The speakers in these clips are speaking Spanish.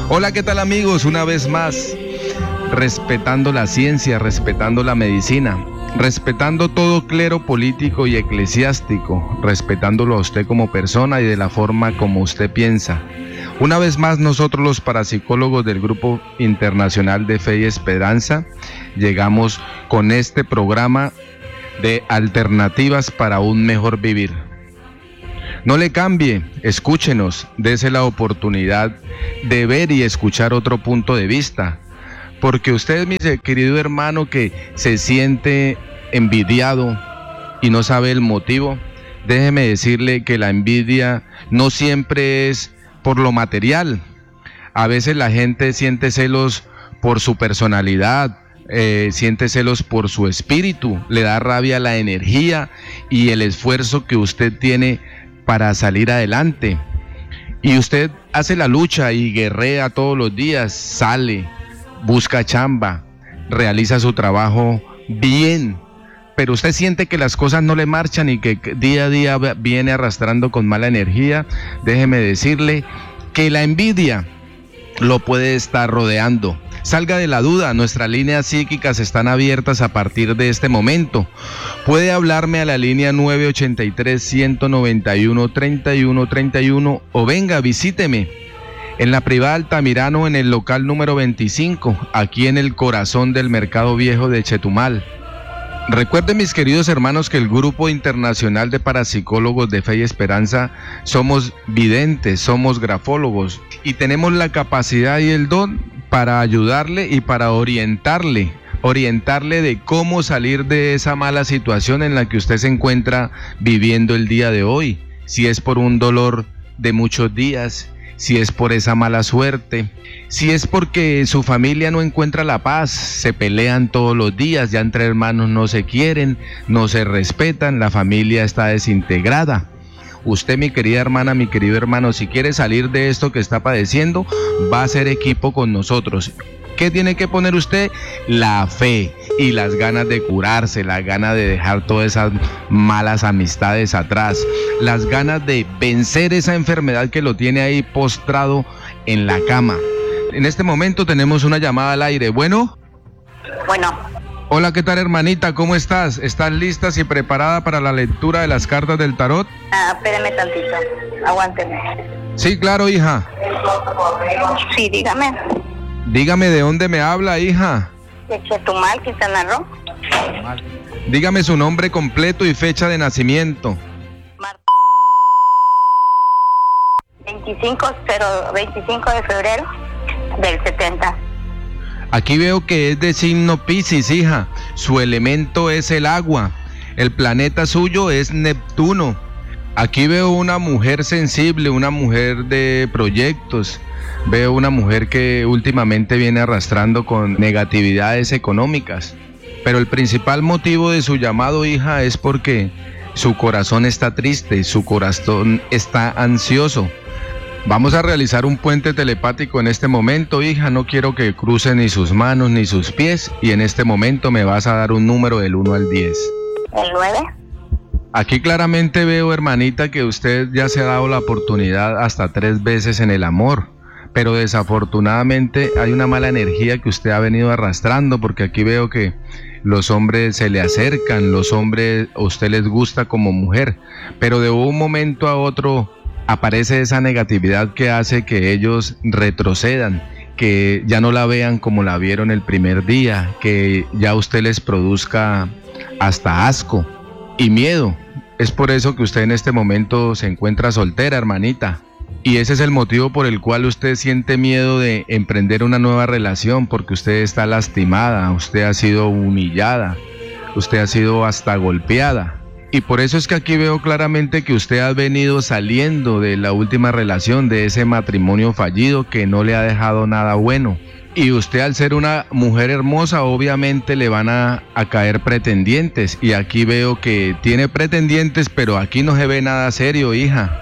Hola, ¿qué tal amigos? Una vez más, respetando la ciencia, respetando la medicina, respetando todo clero político y eclesiástico, respetándolo a usted como persona y de la forma como usted piensa. Una vez más, nosotros los parapsicólogos del Grupo Internacional de Fe y Esperanza llegamos con este programa de alternativas para un mejor vivir. No le cambie, escúchenos, dese la oportunidad de ver y escuchar otro punto de vista, porque usted, mi querido hermano, que se siente envidiado y no sabe el motivo, déjeme decirle que la envidia no siempre es por lo material. A veces la gente siente celos por su personalidad, siente celos por su espíritu, le da rabia la energía y el esfuerzo que usted tiene para salir adelante. Y usted hace la lucha y guerrea todos los días, sale, busca chamba, realiza su trabajo bien, pero usted siente que las cosas no le marchan y que día a día viene arrastrando con mala energía. Déjeme decirle que la envidia lo puede estar rodeando. Salga de la duda, nuestras líneas psíquicas están abiertas a partir de este momento. Puede hablarme a la línea 983-191-3131 o venga, visíteme en la privada Altamirano en el local número 25, aquí en el corazón del Mercado Viejo de Chetumal. Recuerden, mis queridos hermanos, que el Grupo Internacional de Parapsicólogos de Fe y Esperanza somos videntes, somos grafólogos y tenemos la capacidad y el don para ayudarle y para orientarle de cómo salir de esa mala situación en la que usted se encuentra viviendo el día de hoy. Si es por un dolor de muchos días, si es por esa mala suerte, si es porque su familia no encuentra la paz, se pelean todos los días, ya entre hermanos no se quieren, no se respetan, la familia está desintegrada. Usted, mi querida hermana, mi querido hermano, si quiere salir de esto que está padeciendo, va a hacer equipo con nosotros. ¿Qué tiene que poner usted? La fe y las ganas de curarse, las ganas de dejar todas esas malas amistades atrás, las ganas de vencer esa enfermedad que lo tiene ahí postrado en la cama. En este momento tenemos una llamada al aire. Bueno. Hola, ¿qué tal, hermanita? ¿Cómo estás? ¿Estás lista y preparada para la lectura de las cartas del tarot? Espérame tantito, aguánteme. Sí, claro, hija. Sí, dígame. Dígame, ¿de dónde me habla, hija? De Chetumal, Quintana Roo. Dígame su nombre completo y fecha de nacimiento. 25 de febrero del 70. Aquí veo que es de signo Piscis, hija. Su elemento es el agua. El planeta suyo es Neptuno. Aquí veo una mujer sensible, una mujer de proyectos. Veo una mujer que últimamente viene arrastrando con negatividades económicas. Pero el principal motivo de su llamado, hija, es porque su corazón está triste, su corazón está ansioso. Vamos a realizar un puente telepático en este momento, hija. No quiero que cruce ni sus manos ni sus pies. Y en este momento me vas a dar un número del 1 al 10. ¿El 9? Aquí claramente veo, hermanita, que usted ya se ha dado la oportunidad hasta 3 veces en el amor. Pero desafortunadamente hay una mala energía que usted ha venido arrastrando, porque aquí veo que los hombres se le acercan, los hombres a usted les gusta como mujer. Pero de un momento a otro aparece esa negatividad que hace que ellos retrocedan, que ya no la vean como la vieron el primer día, que ya usted les produzca hasta asco y miedo. Es por eso que usted en este momento se encuentra soltera, hermanita. Y ese es el motivo por el cual usted siente miedo de emprender una nueva relación, porque usted está lastimada, usted ha sido humillada, usted ha sido hasta golpeada. Y por eso es que aquí veo claramente que usted ha venido saliendo de la última relación, de ese matrimonio fallido que no le ha dejado nada bueno. Y usted, al ser una mujer hermosa, obviamente le van a caer pretendientes. Y aquí veo que tiene pretendientes, pero aquí no se ve nada serio, hija.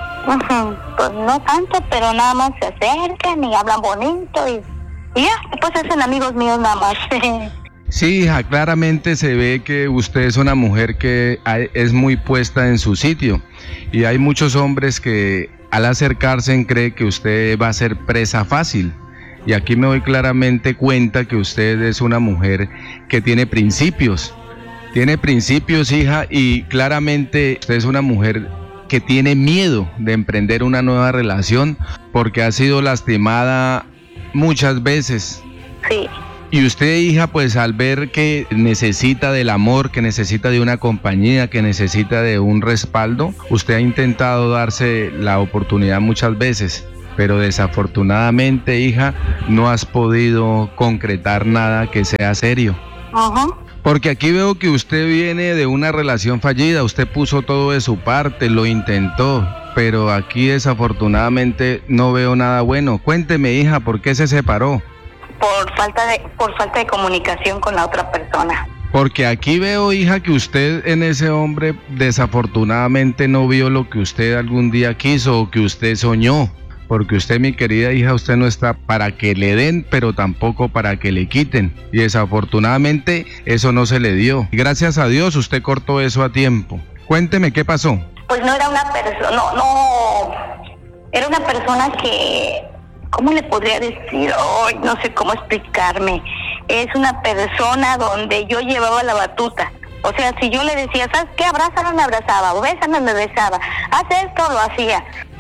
Pues no tanto, pero nada más se acercan y hablan bonito y ya, después hacen amigos míos nada más. Sí, hija, claramente se ve que usted es una mujer que es muy puesta en su sitio y hay muchos hombres que al acercarse cree que usted va a ser presa fácil. Y aquí me doy claramente cuenta que usted es una mujer que tiene principios. Tiene principios, hija, y claramente usted es una mujer que tiene miedo de emprender una nueva relación porque ha sido lastimada muchas veces. Sí. Y usted, hija, pues al ver que necesita del amor, que necesita de una compañía, que necesita de un respaldo, usted ha intentado darse la oportunidad muchas veces, pero desafortunadamente, hija, no has podido concretar nada que sea serio. Porque aquí veo que usted viene de una relación fallida, usted puso todo de su parte, lo intentó, pero aquí desafortunadamente no veo nada bueno. Cuénteme, hija, ¿por qué se separó? Por falta de comunicación con la otra persona. Porque aquí veo, hija, que usted en ese hombre desafortunadamente no vio lo que usted algún día quiso o que usted soñó. Porque usted, mi querida hija, usted no está para que le den, pero tampoco para que le quiten. Y desafortunadamente eso no se le dio. Y gracias a Dios usted cortó eso a tiempo. Cuénteme, ¿qué pasó? Pues no era una persona, no, era una persona que, ¿cómo le podría decir? Ay, no sé cómo explicarme. Es una persona donde yo llevaba la batuta. O sea, si yo le decía, ¿sabes qué? Abrázame, me abrazaba, o bésame, me besaba. Haz esto, lo hacía.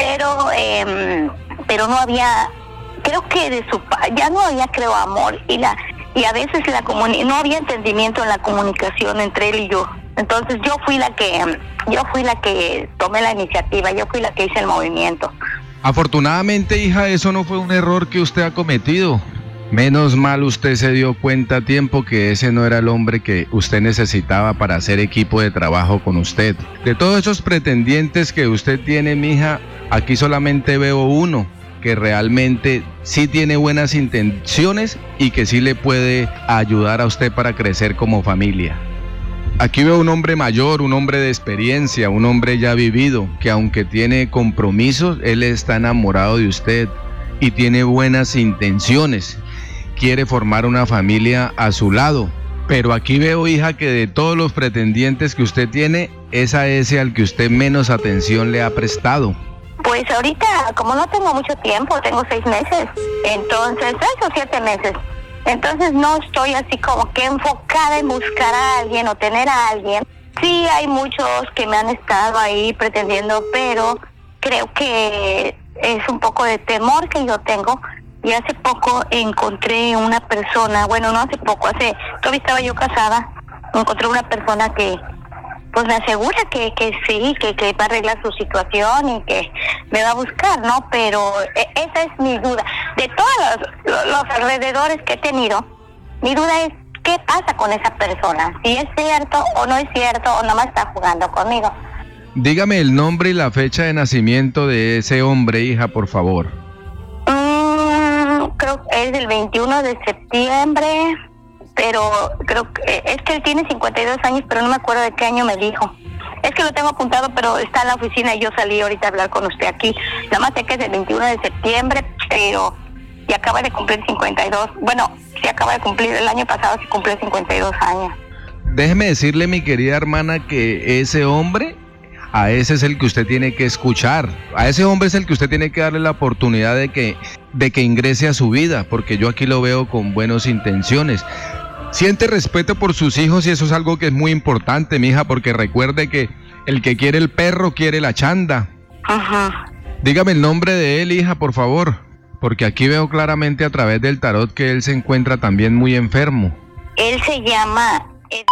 Pero no había, creo que ya no había, creo, amor. Y a veces no había entendimiento en la comunicación entre él y yo. Entonces yo fui la que tomé la iniciativa, yo fui la que hice el movimiento. Afortunadamente, hija, eso no fue un error que usted ha cometido. Menos mal usted se dio cuenta a tiempo que ese no era el hombre que usted necesitaba para hacer equipo de trabajo con usted. De todos esos pretendientes que usted tiene, mija, aquí solamente veo uno que realmente sí tiene buenas intenciones y que sí le puede ayudar a usted para crecer como familia. Aquí veo un hombre mayor, un hombre de experiencia, un hombre ya vivido, que aunque tiene compromisos, él está enamorado de usted y tiene buenas intenciones. Quiere formar una familia a su lado. Pero aquí veo, hija, que de todos los pretendientes que usted tiene, es a ese al que usted menos atención le ha prestado. Pues ahorita, como no tengo mucho tiempo, tengo 6 meses, entonces, 6 o 7 meses. Entonces no estoy así como que enfocada en buscar a alguien o tener a alguien. Sí hay muchos que me han estado ahí pretendiendo, pero creo que es un poco de temor que yo tengo. Y hace poco encontré una persona, bueno, no hace poco, todavía estaba yo casada, encontré una persona que pues me asegura que sí, que va a arreglar su situación y que me va a buscar, ¿no? Pero esa es mi duda. De todos los alrededores que he tenido, mi duda es, ¿qué pasa con esa persona? Si es cierto o no es cierto, o nomás está jugando conmigo. Dígame el nombre y la fecha de nacimiento de ese hombre, hija, por favor. Creo que es del 21 de septiembre, pero creo que es que él tiene 52 años, pero no me acuerdo de qué año me dijo. Es que lo tengo apuntado, pero está en la oficina y yo salí ahorita a hablar con usted aquí. Nada más sé que es del 21 de septiembre, pero y acaba de cumplir 52. Bueno, sí acaba de cumplir, el año pasado sí cumplió 52 años. Déjeme decirle, mi querida hermana, que ese hombre, a ese es el que usted tiene que escuchar. A ese hombre es el que usted tiene que darle la oportunidad de que ingrese a su vida, porque yo aquí lo veo con buenas intenciones. Siente respeto por sus hijos y eso es algo que es muy importante, mija, porque recuerde que el que quiere el perro quiere la chanda. Ajá. Dígame el nombre de él, hija, por favor, porque aquí veo claramente a través del tarot que él se encuentra también muy enfermo. Él se llama...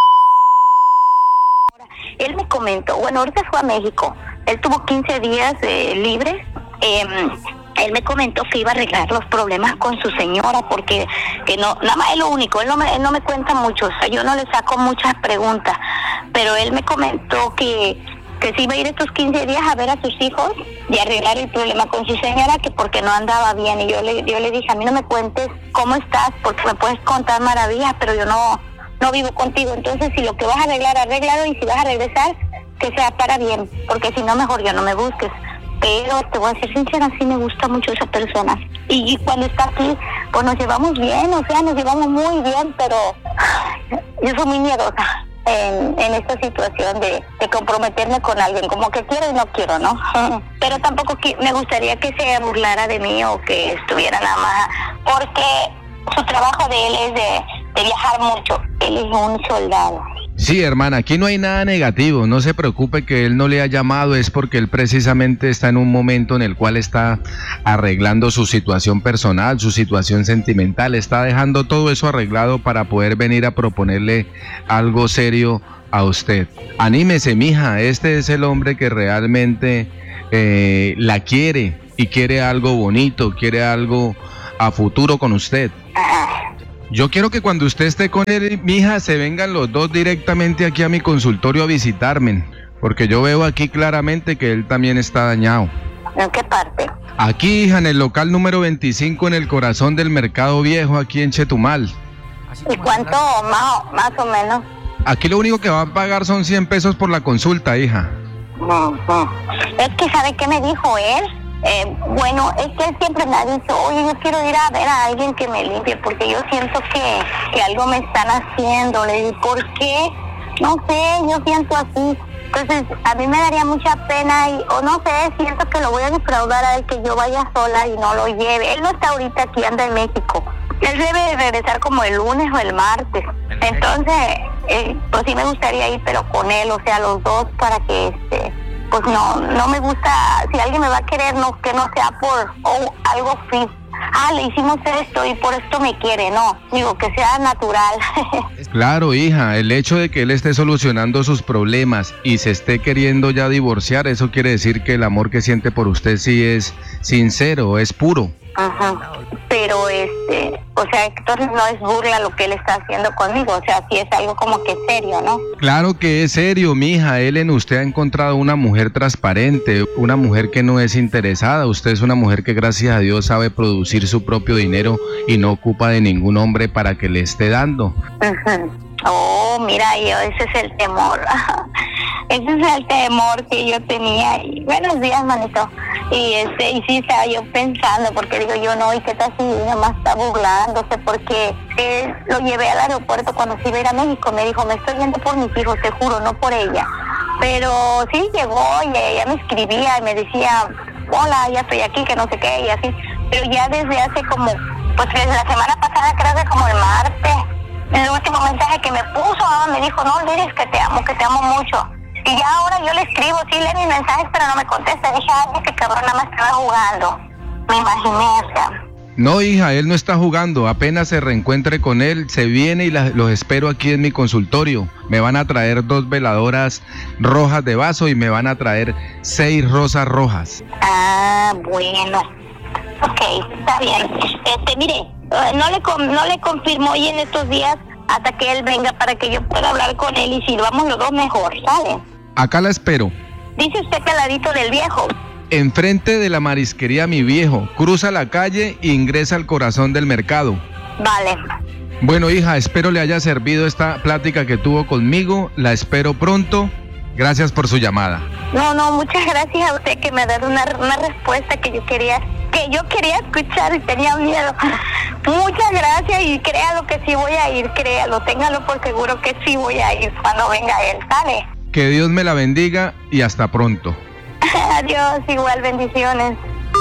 Él me comentó, bueno, ahorita fue a México, él tuvo 15 días libres, él me comentó que iba a arreglar los problemas con su señora, porque que no, nada más es lo único, él no me cuenta mucho, o sea, yo no le saco muchas preguntas, pero él me comentó que se iba a ir estos 15 días a ver a sus hijos y arreglar el problema con su señora, que porque no andaba bien, y yo le dije, a mí no me cuentes cómo estás, porque me puedes contar maravillas, pero yo no vivo contigo, entonces si lo que vas a arreglar, arréglalo, y si vas a regresar, que sea para bien, porque si no, mejor ya no me busques. Pero te voy a ser sincera, sí me gusta mucho esa persona, y cuando está aquí, pues nos llevamos bien, o sea, nos llevamos muy bien, pero yo soy muy miedosa, en esta situación de comprometerme con alguien, como que quiero y no quiero, ¿no? Pero tampoco me gustaría que se burlara de mí o que estuviera nada más, porque su trabajo de él es de viajar mucho. Él es un soldado. Sí, hermana, aquí no hay nada negativo, no se preocupe que él no le ha llamado, es porque él precisamente está en un momento en el cual está arreglando su situación personal, su situación sentimental, está dejando todo eso arreglado para poder venir a proponerle algo serio a usted. Anímese, mija, este es el hombre que realmente la quiere y quiere algo bonito, quiere algo a futuro con usted. Yo quiero que cuando usted esté con él, mija, se vengan los dos directamente aquí a mi consultorio a visitarme, porque yo veo aquí claramente que él también está dañado. ¿En qué parte? Aquí, hija, en el local número 25, en el corazón del Mercado Viejo, aquí en Chetumal. ¿Y cuánto más o menos? Aquí lo único que va a pagar son 100 pesos por la consulta, hija. Es que, ¿sabe qué me dijo él? Bueno, es que él siempre me ha dicho, oye, yo quiero ir a ver a alguien que me limpie, porque yo siento que algo me están haciendo. Le digo, ¿por qué? No sé, yo siento así. Entonces, a mí me daría mucha pena, o no sé, siento que lo voy a defraudar a él, que yo vaya sola y no lo lleve. Él no está ahorita aquí, anda en México. Él debe regresar como el lunes o el martes. Entonces, pues sí me gustaría ir, pero con él, o sea, los dos, para que pues no me gusta, si alguien me va a querer, no, que no sea por algo físico. Le hicimos esto y por esto me quiere, no, digo, que sea natural. Claro, hija, el hecho de que él esté solucionando sus problemas y se esté queriendo ya divorciar, eso quiere decir que el amor que siente por usted sí es sincero, es puro. Ajá. Pero o sea, entonces no es burla lo que él está haciendo conmigo, o sea, sí es algo como que serio, ¿no? Claro que es serio, mija. Él en usted ha encontrado una mujer transparente, una mujer que no es interesada. Usted es una mujer que gracias a Dios sabe producir su propio dinero y no ocupa de ningún hombre para que le esté dando. Uh-huh. Oh, mira, ese es el temor. Ese es el temor que yo tenía. Y buenos días, manito. Y sí estaba yo pensando, porque digo yo, no, ¿y qué tal si nada más está burlándose? Porque lo llevé al aeropuerto cuando se iba a ir a México. Me dijo, me estoy yendo por mis hijos, te juro, no por ella. Pero sí llegó y ella me escribía y me decía, hola, ya estoy aquí, que no sé qué, y así. Pero ya desde hace como, pues desde la semana pasada, creo que como el martes, el último mensaje que me puso, me dijo, no olvides que te amo mucho. Y ya ahora yo le escribo, sí lee mis mensajes, pero no me contesta. Dije, este cabrón nada más estaba jugando. Me imaginé, o sea. No, hija, él no está jugando. Apenas se reencuentre con él, se viene y los espero aquí en mi consultorio. Me van a traer 2 veladoras rojas de vaso y me van a traer 6 rosas rojas. Bueno. Ok, está bien. Mire, no le confirmo hoy en estos días hasta que él venga para que yo pueda hablar con él y si vamos los dos mejor, ¿sale? Acá la espero. Dice usted que al ladito del Viejo. Enfrente de la marisquería Mi Viejo. Cruza la calle e ingresa al corazón del mercado. Vale. Bueno, hija, espero le haya servido esta plática que tuvo conmigo. La espero pronto. Gracias por su llamada. No, muchas gracias a usted que me ha dado una respuesta que yo quería escuchar y tenía miedo. Muchas gracias y créalo que sí voy a ir, créalo, téngalo por seguro que sí voy a ir cuando venga él, ¿sale? Que Dios me la bendiga y hasta pronto. Adiós, igual, bendiciones.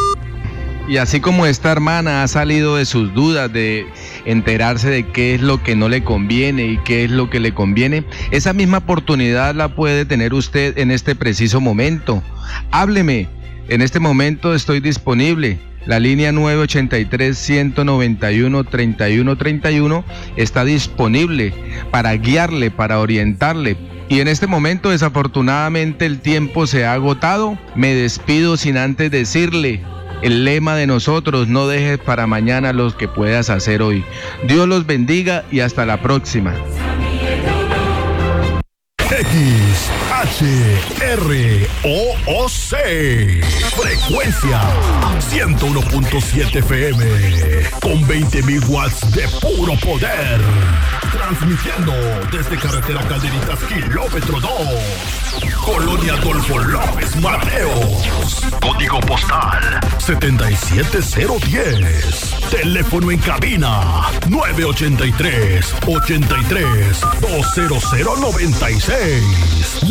Y así como esta hermana ha salido de sus dudas de enterarse de qué es lo que no le conviene y qué es lo que le conviene, esa misma oportunidad la puede tener usted en este preciso momento. Hábleme, en este momento estoy disponible. La línea 983-191-3131 está disponible para guiarle, para orientarle. Y en este momento, desafortunadamente, el tiempo se ha agotado. Me despido sin antes decirle el lema de nosotros: no dejes para mañana lo que puedas hacer hoy. Dios los bendiga y hasta la próxima. XHROOC. Frecuencia 101.7 FM. Con 20.000 watts de puro poder. Transmitiendo desde carretera Calderitas, kilómetro 2. Colonia Adolfo López Mateos. Código postal 77010. Teléfono en cabina 983-83-20096.